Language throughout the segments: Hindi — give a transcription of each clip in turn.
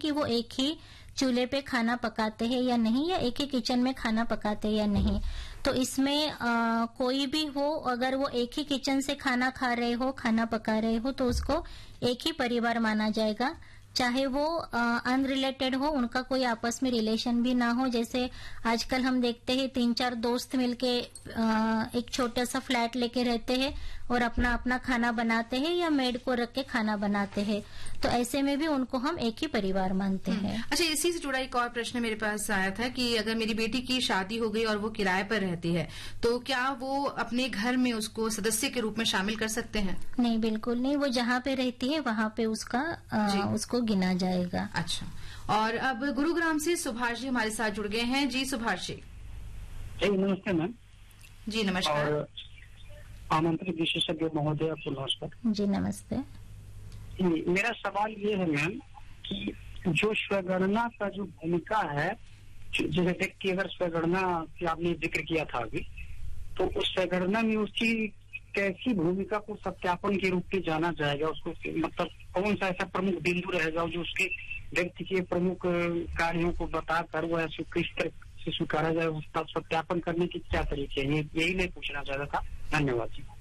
कि वो एक ही चूल्हे पे खाना पकाते हैं या नहीं, या एक ही किचन में खाना पकाते हैं या नहीं। तो इसमें कोई भी हो, अगर वो एक ही किचन से खाना खा रहे हो, खाना पका रहे हो, तो उसको एक ही परिवार माना जाएगा, चाहे वो अनरिलेटेड हो, उनका कोई आपस में रिलेशन भी ना हो। जैसे आजकल हम देखते हैं 3-4 दोस्त मिलके एक छोटा सा फ्लैट लेके रहते हैं और अपना अपना खाना बनाते हैं या मेड को रख के खाना बनाते हैं, तो ऐसे में भी उनको हम एक ही परिवार मानते हैं। अच्छा, इसी से जुड़ा एक और प्रश्न मेरे पास आया था कि अगर मेरी बेटी की शादी हो गई और वो किराए पर रहती है, तो क्या वो अपने घर में उसको सदस्य के रूप में शामिल कर सकते हैं? नहीं, बिल्कुल नहीं। वो जहाँ पे रहती है वहाँ पे उसको गिना जाएगा। अच्छा, और अब गुरुग्राम से सुभाष जी हमारे साथ जुड़ गए हैं। जी सुभाष जी। जी नमस्ते मैम। जी नमस्कार। और आमंत्रित विशेषज्ञ महोदय आपको नमस्कार। जी नमस्ते। मेरा सवाल ये है मैम कि जो स्वगणना का जो भूमिका है, जैसे व्यक्ति अगर स्वगणना की आपने जिक्र किया था अभी, तो उस स्वगणना में उसकी कैसी भूमिका को सत्यापन के रूप में जाना जाएगा? उसको मतलब कौन सा ऐसा प्रमुख बिंदु रहेगा जो उसके व्यक्ति के प्रमुख कार्यों को बताकर वो ऐसे किस तरह से स्वीकारा जाए, उसका सत्यापन करने के क्या तरीके हैं, यही मैं पूछना चाह रहा था। धन्यवाद जी।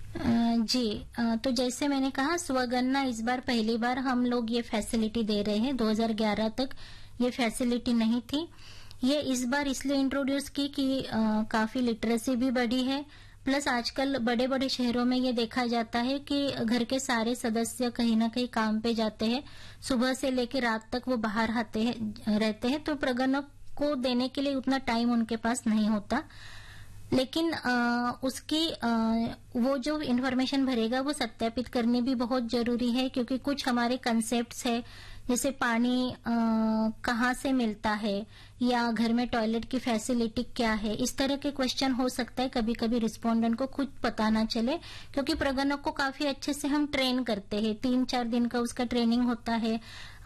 तो जैसे मैंने कहा, स्वगणना इस बार पहली बार हम लोग ये फैसिलिटी दे रहे हैं। 2011 तक ये फैसिलिटी नहीं थी। ये इस बार इसलिए इंट्रोड्यूस की कि काफी लिटरेसी भी बढ़ी है, प्लस आजकल बड़े बड़े शहरों में ये देखा जाता है कि घर के सारे सदस्य कहीं ना कहीं काम पे जाते हैं, सुबह से लेकर रात तक वो बाहर रहते हैं, तो प्रगणक को देने के लिए उतना टाइम उनके पास नहीं होता। लेकिन उसकी वो जो इन्फॉर्मेशन भरेगा वो सत्यापित करनी भी बहुत जरूरी है, क्योंकि कुछ हमारे कंसेप्ट्स है, जैसे पानी कहाँ से मिलता है या घर में टॉयलेट की फैसिलिटी क्या है, इस तरह के क्वेश्चन हो सकता है। कभी कभी रिस्पोंडेंट को खुद पता ना चले, क्योंकि प्रगणक को काफी अच्छे से हम ट्रेन करते हैं। 3-4 दिन का उसका ट्रेनिंग होता है,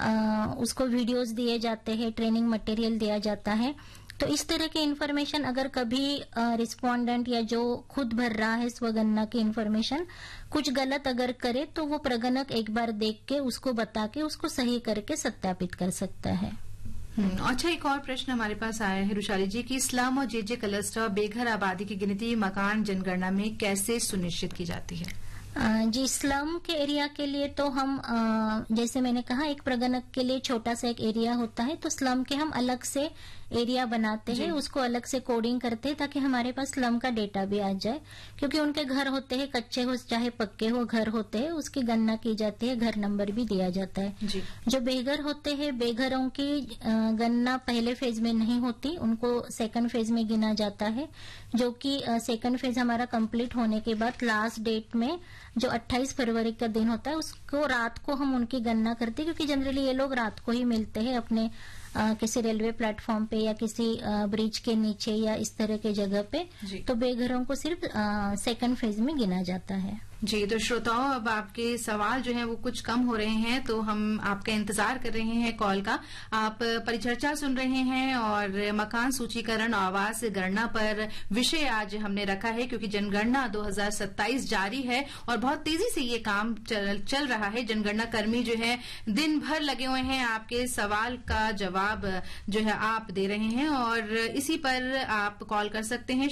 उसको वीडियोस दिए जाते हैं, ट्रेनिंग मटेरियल दिया जाता है। तो इस तरह की इन्फॉर्मेशन अगर कभी रिस्पोंडेंट या जो खुद भर रहा है स्वगणना की इन्फॉर्मेशन कुछ गलत अगर करे, तो वो प्रगणक एक बार देख के उसको बता के उसको सही करके सत्यापित कर सकता है। अच्छा, एक और प्रश्न हमारे पास आया है रुशाली जी की स्लम और जेजे क्लस्टर बेघर आबादी की गिनती मकान जनगणना में कैसे सुनिश्चित की जाती है? जी, स्लम के एरिया के लिए तो हम जैसे मैंने कहा, एक प्रगणक के लिए छोटा सा एक एरिया होता है, तो स्लम के हम अलग से एरिया बनाते हैं, उसको अलग से कोडिंग करते हैं ताकि हमारे पास स्लम का डेटा भी आ जाए। क्योंकि उनके घर होते हैं, कच्चे हो चाहे पक्के हो घर होते हैं, उसकी गणना की जाती है, घर नंबर भी दिया जाता है। जी। जो बेघर होते हैं, बेघरों की गणना पहले फेज में नहीं होती, उनको सेकंड फेज में गिना जाता है, जो कि सेकंड फेज हमारा कंप्लीट होने के बाद लास्ट डेट में जो 28 फरवरी का दिन होता है, उसको रात को हम उनकी गणना करते हैं, क्योंकि जनरली ये लोग रात को ही मिलते हैं अपने किसी रेलवे प्लेटफॉर्म पे या किसी ब्रिज के नीचे या इस तरह के जगह पे। तो बेघरों को सिर्फ सेकंड फेज में गिना जाता है। जी, तो श्रोताओं, अब आपके सवाल जो हैं वो कुछ कम हो रहे हैं, तो हम आपका इंतजार कर रहे हैं कॉल का। आप परिचर्चा सुन रहे हैं और मकान सूचीकरण आवास गणना पर विषय आज हमने रखा है, क्योंकि जनगणना 2027 जारी है और बहुत तेजी से ये काम चल रहा है। जनगणना कर्मी जो है दिन भर लगे हुए हैं, आपके सवाल का जवाब जो है आप दे रहे हैं, और इसी पर आप कॉल कर सकते हैं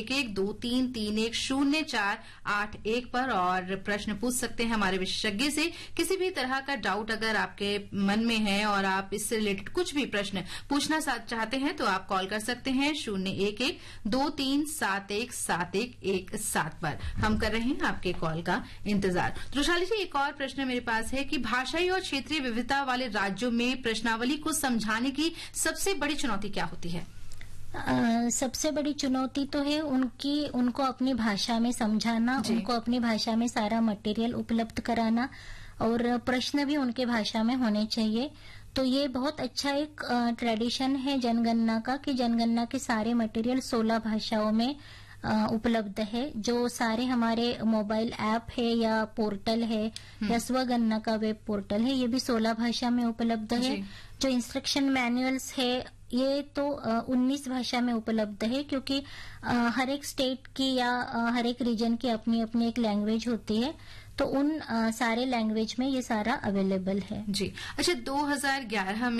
01123310481 पर और प्रश्न पूछ सकते हैं हमारे विशेषज्ञ से। किसी भी तरह का डाउट अगर आपके मन में है और आप इससे रिलेटेड कुछ भी प्रश्न पूछना चाहते हैं, तो आप कॉल कर सकते हैं 01123717117 पर। हम कर रहे हैं आपके कॉल का इंतजार। रुशाली जी, एक और प्रश्न मेरे पास है कि भाषाई और क्षेत्रीय विविधता वाले राज्यों में प्रश्नावली को समझाने की सबसे बड़ी चुनौती क्या होती है? सबसे बड़ी चुनौती तो है उनको अपनी भाषा में समझाना, उनको अपनी भाषा में सारा मटेरियल उपलब्ध कराना, और प्रश्न भी उनके भाषा में होने चाहिए। तो ये बहुत अच्छा एक ट्रेडिशन है जनगणना का, कि जनगणना के सारे मटेरियल 16 भाषाओं में उपलब्ध है। जो सारे हमारे मोबाइल ऐप है या पोर्टल है या स्वगणना का वेब पोर्टल है, ये भी 16 भाषा में उपलब्ध है। जो इंस्ट्रक्शन मैनुअल्स है, ये तो 19 भाषा में उपलब्ध है, क्योंकि हर एक स्टेट की या हर एक रीजन की अपनी अपनी एक लैंग्वेज होती है, तो उन सारे लैंग्वेज में ये सारा अवेलेबल है। जी। अच्छा, 2011 में